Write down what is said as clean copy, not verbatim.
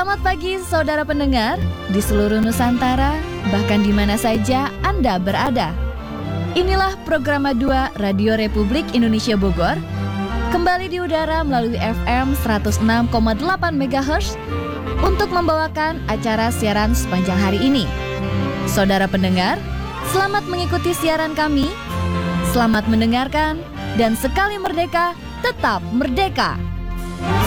Selamat pagi saudara pendengar di seluruh Nusantara, bahkan di mana saja Anda berada. Inilah program 2 Radio Republik Indonesia Bogor, kembali di udara melalui FM 106,8 MHz untuk membawakan acara siaran sepanjang hari ini. Saudara pendengar, selamat mengikuti siaran kami, selamat mendengarkan, dan sekali merdeka, tetap merdeka.